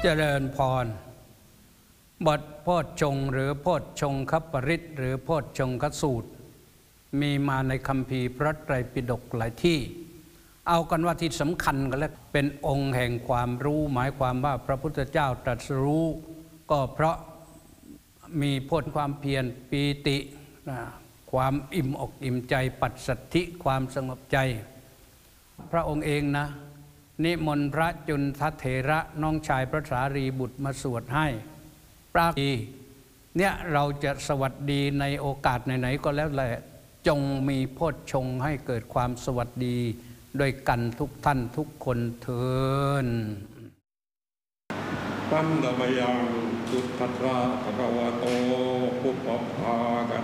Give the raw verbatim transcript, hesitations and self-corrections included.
เจริญพรบทโพชฌงค์หรือโพชฌงคปริตหรือโพชฌงคสูตรมีมาในคัมภีร์พระไตรปิฎกหลายที่เอากันว่าที่สำคัญกันแล้วเป็นองค์แห่งความรู้หมายความว่าพระพุทธเจ้าตรัสรู้ก็เพราะมีโพชความเพียรปีติความอิ่มอกอิ่มใจปัสสัทธิความสงบใจพระองค์เองนะนิมนต์พระจุนทเถระน้องชายพระสารีบุตรมาสวดให้ปรากฏเนี่ยเราจะสวัสดีในโอกาสไหนๆก็แล้วแหละจงมีโพชฌงค์ให้เกิดความสวัสดีด้วยกันทุกท่านทุกคนเถิดปันดมยังสุทัสสะภะคะวะโตปุปภากัน